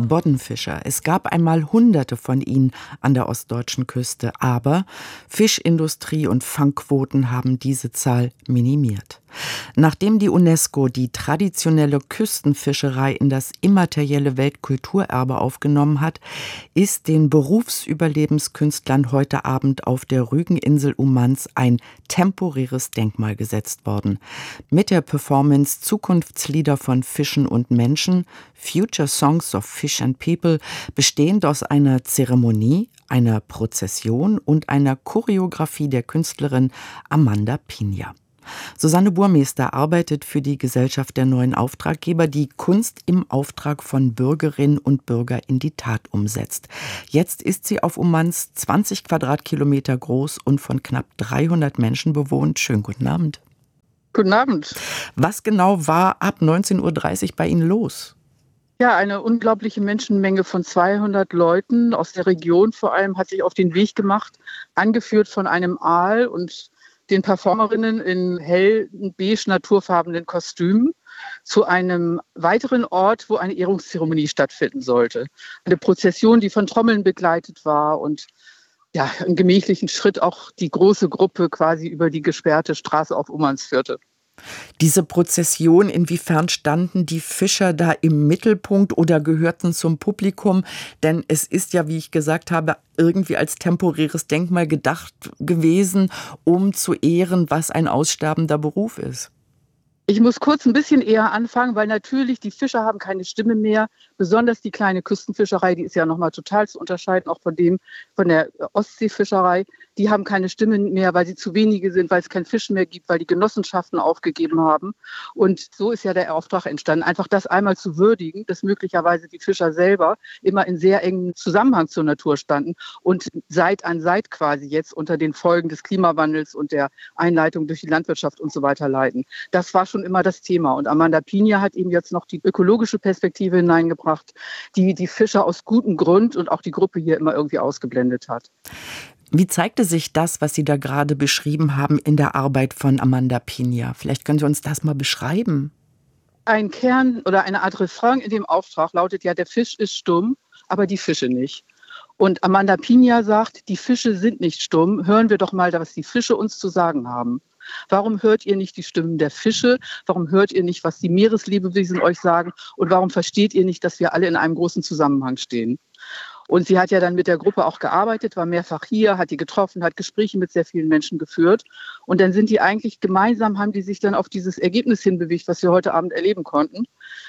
Boddenfischer. Es gab einmal Hunderte von ihnen an der ostdeutschen Küste, aber Fischindustrie und Fangquoten haben diese Zahl minimiert. Nachdem die UNESCO die traditionelle Küstenfischerei in das immaterielle Weltkulturerbe aufgenommen hat, ist den Berufsüberlebenskünstlern heute Abend auf der Rügeninsel Ummanz ein temporäres Denkmal gesetzt worden. Mit der Performance Zukunftslieder von Fischen und Menschen, Future Songs of Fish and People, bestehend aus einer Zeremonie, einer Prozession und einer Choreografie der Künstlerin Amanda Pina. Susanne Burmester arbeitet für die Gesellschaft der neuen Auftraggeber, die Kunst im Auftrag von Bürgerinnen und Bürgern in die Tat umsetzt. Jetzt ist sie auf Ummanz 20 Quadratkilometer groß und von knapp 300 Menschen bewohnt. Schönen guten Abend. Guten Abend. Was genau war ab 19:30 Uhr bei Ihnen los? Ja, eine unglaubliche Menschenmenge von 200 Leuten aus der Region vor allem hat sich auf den Weg gemacht, angeführt von einem Aal und den Performerinnen in hellen, beige, naturfarbenen Kostümen zu einem weiteren Ort, wo eine Ehrungszeremonie stattfinden sollte. Eine Prozession, die von Trommeln begleitet war und ja, im gemächlichen Schritt auch die große Gruppe quasi über die gesperrte Straße auf Ummanz führte. Diese Prozession, inwiefern standen die Fischer da im Mittelpunkt oder gehörten zum Publikum? Denn es ist ja, wie ich gesagt habe, irgendwie als temporäres Denkmal gedacht gewesen, um zu ehren, was ein aussterbender Beruf ist. Ich muss kurz ein bisschen eher anfangen, weil natürlich die Fischer haben keine Stimme mehr. Besonders die kleine Küstenfischerei, die ist ja nochmal total zu unterscheiden, auch von der Ostseefischerei. Die haben keine Stimme mehr, weil sie zu wenige sind, weil es kein Fisch mehr gibt, weil die Genossenschaften aufgegeben haben. Und so ist ja der Auftrag entstanden, einfach das einmal zu würdigen, dass möglicherweise die Fischer selber immer in sehr engem Zusammenhang zur Natur standen und Seit an Seit quasi jetzt unter den Folgen des Klimawandels und der Einleitung durch die Landwirtschaft und so weiter leiden. Das war schon immer das Thema. Und Amanda Pina hat eben jetzt noch die ökologische Perspektive hineingebracht, die die Fischer aus gutem Grund und auch die Gruppe hier immer irgendwie ausgeblendet hat. Wie zeigte sich das, was Sie da gerade beschrieben haben, in der Arbeit von Amanda Pina? Vielleicht können Sie uns das mal beschreiben. Ein Kern oder eine Art Refrain in dem Auftrag lautet ja, der Fisch ist stumm, aber die Fische nicht. Und Amanda Pina sagt, die Fische sind nicht stumm, hören wir doch mal, was die Fische uns zu sagen haben. Warum hört ihr nicht die Stimmen der Fische? Warum hört ihr nicht, was die Meereslebewesen euch sagen? Und warum versteht ihr nicht, dass wir alle in einem großen Zusammenhang stehen? Und sie hat ja dann mit der Gruppe auch gearbeitet, war mehrfach hier, hat die getroffen, hat Gespräche mit sehr vielen Menschen geführt. Und dann sind die eigentlich gemeinsam, haben die sich dann auf dieses Ergebnis hinbewegt, was wir heute Abend erleben konnten.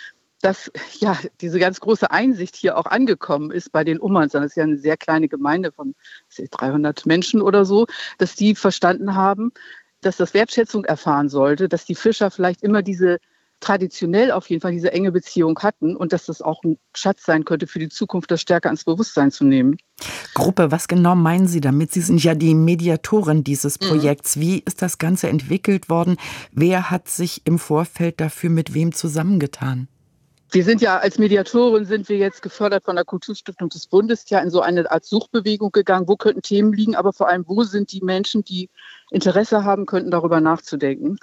Dass ja diese ganz große Einsicht hier auch angekommen ist bei den Ummanzern. Das ist ja eine sehr kleine Gemeinde von 300 Menschen oder so, dass die verstanden haben, dass das Wertschätzung erfahren sollte, dass die Fischer vielleicht immer traditionell auf jeden Fall diese enge Beziehung hatten und dass das auch ein Schatz sein könnte für die Zukunft, das stärker ins Bewusstsein zu nehmen. Gruppe, was genau meinen Sie damit? Sie sind ja die Mediatorin dieses Projekts. Wie ist das Ganze entwickelt worden? Wer hat sich im Vorfeld dafür mit wem zusammengetan? Wir sind ja als Mediatorin sind wir jetzt gefördert von der Kulturstiftung des Bundes ja in so eine Art Suchbewegung gegangen. Wo könnten Themen liegen, aber vor allem, wo sind die Menschen, die Interesse haben könnten, darüber nachzudenken?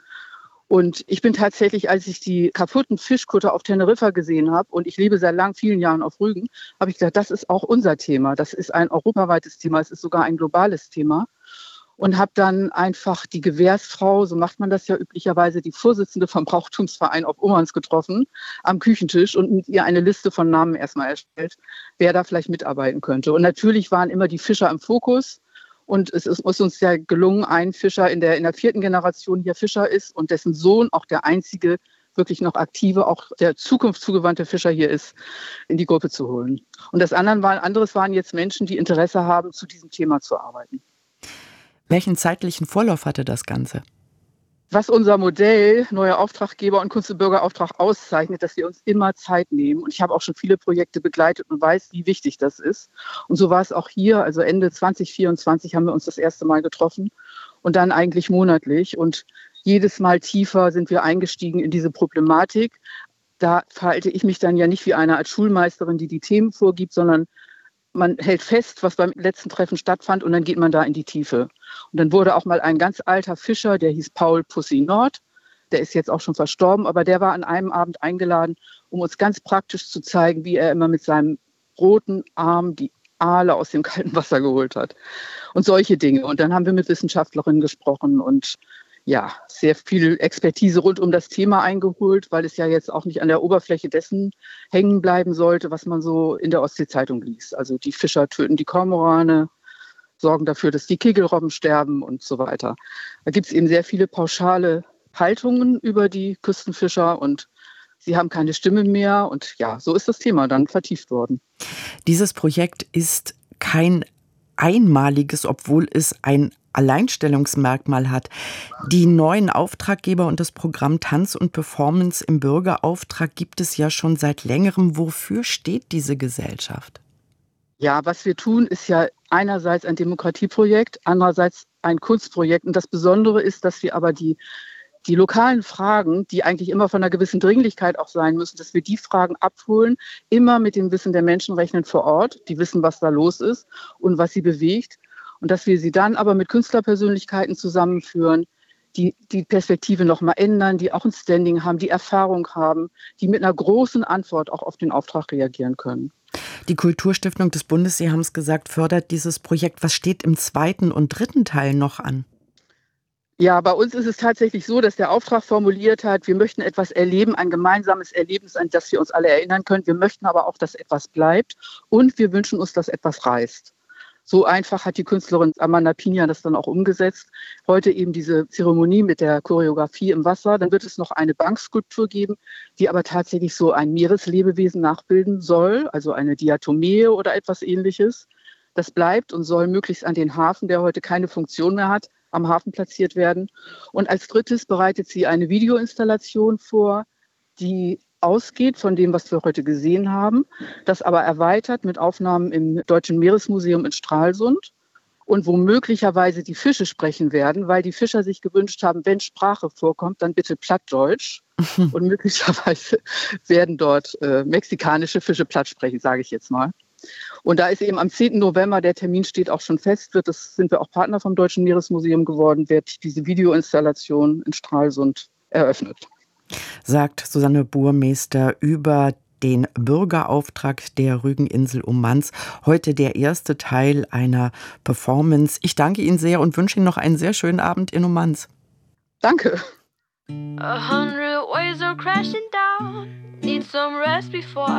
Und ich bin tatsächlich, als ich die kaputten Fischkutter auf Teneriffa gesehen habe, und ich lebe seit vielen Jahren auf Rügen, habe ich gedacht, das ist auch unser Thema. Das ist ein europaweites Thema, es ist sogar ein globales Thema. Und habe dann einfach die Gewährsfrau, so macht man das ja üblicherweise, die Vorsitzende vom Brauchtumsverein auf Ummanz getroffen, am Küchentisch und mit ihr eine Liste von Namen erstmal erstellt, wer da vielleicht mitarbeiten könnte. Und natürlich waren immer die Fischer im Fokus. Und es ist uns ja gelungen, einen Fischer in der 4. Generation hier Fischer ist und dessen Sohn auch der einzige wirklich noch aktive, auch der Zukunft zugewandte Fischer hier ist, in die Gruppe zu holen. Und anderes waren jetzt Menschen, die Interesse haben, zu diesem Thema zu arbeiten. Welchen zeitlichen Vorlauf hatte das Ganze? Was unser Modell Neue Auftraggeber und Kunst- und Bürgerauftrag auszeichnet, dass wir uns immer Zeit nehmen. Und ich habe auch schon viele Projekte begleitet und weiß, wie wichtig das ist. Und so war es auch hier. Also Ende 2024 haben wir uns das erste Mal getroffen und dann eigentlich monatlich. Und jedes Mal tiefer sind wir eingestiegen in diese Problematik. Da verhalte ich mich dann ja nicht wie eine Art Schulmeisterin, die die Themen vorgibt, sondern man hält fest, was beim letzten Treffen stattfand und dann geht man da in die Tiefe. Und dann wurde auch mal ein ganz alter Fischer, der hieß Paul Pussy Nord, Der ist jetzt auch schon verstorben, aber der war an einem Abend eingeladen, um uns ganz praktisch zu zeigen, wie er immer mit seinem roten Arm die Aale aus dem kalten Wasser geholt hat. Und solche Dinge. Und dann haben wir mit Wissenschaftlerinnen gesprochen und ja, sehr viel Expertise rund um das Thema eingeholt, weil es ja jetzt auch nicht an der Oberfläche dessen hängen bleiben sollte, was man so in der Ostsee-Zeitung liest. Also die Fischer töten die Kormorane, sorgen dafür, dass die Kegelrobben sterben und so weiter. Da gibt es eben sehr viele pauschale Haltungen über die Küstenfischer und sie haben keine Stimme mehr. Und ja, so ist das Thema dann vertieft worden. Dieses Projekt ist kein einmaliges, obwohl es ein Alleinstellungsmerkmal hat. Die neuen Auftraggeber und das Programm Tanz und Performance im Bürgerauftrag gibt es ja schon seit längerem. Wofür steht diese Gesellschaft? Ja, was wir tun, ist ja einerseits ein Demokratieprojekt, andererseits ein Kunstprojekt. Und das Besondere ist, dass wir aber die lokalen Fragen, die eigentlich immer von einer gewissen Dringlichkeit auch sein müssen, dass wir die Fragen abholen, immer mit dem Wissen der Menschen rechnen vor Ort, die wissen, was da los ist und was sie bewegt. Und dass wir sie dann aber mit Künstlerpersönlichkeiten zusammenführen, die Perspektive nochmal ändern, die auch ein Standing haben, die Erfahrung haben, die mit einer großen Antwort auch auf den Auftrag reagieren können. Die Kulturstiftung des Bundes, Sie haben es gesagt, fördert dieses Projekt. Was steht im 2. und 3. Teil noch an? Ja, bei uns ist es tatsächlich so, dass der Auftrag formuliert hat, wir möchten etwas erleben, ein gemeinsames Erlebnis, an das wir uns alle erinnern können. Wir möchten aber auch, dass etwas bleibt und wir wünschen uns, dass etwas reißt. So einfach hat die Künstlerin Amanda Pina das dann auch umgesetzt. Heute eben diese Zeremonie mit der Choreografie im Wasser. Dann wird es noch eine Bankskulptur geben, die aber tatsächlich so ein Meereslebewesen nachbilden soll, also eine Diatomee oder etwas Ähnliches. Das bleibt und soll möglichst an den Hafen, der heute keine Funktion mehr hat, am Hafen platziert werden. Und als drittes bereitet sie eine Videoinstallation vor, die ausgeht von dem, was wir heute gesehen haben, das aber erweitert mit Aufnahmen im Deutschen Meeresmuseum in Stralsund und wo möglicherweise die Fische sprechen werden, weil die Fischer sich gewünscht haben, wenn Sprache vorkommt, dann bitte Plattdeutsch. Und möglicherweise werden dort mexikanische Fische platt sprechen, sage ich jetzt mal. Und da ist eben am 10. November, der Termin steht auch schon fest, sind wir auch Partner vom Deutschen Meeresmuseum geworden, wird diese Videoinstallation in Stralsund eröffnet. Sagt Susanne Burmeister über den Bürgerauftrag der Rügeninsel um Manz. Heute der erste Teil einer Performance. Ich danke Ihnen sehr und wünsche Ihnen noch einen sehr schönen Abend in Ummanz. Danke. 100 waves are crashing down. Need some rest before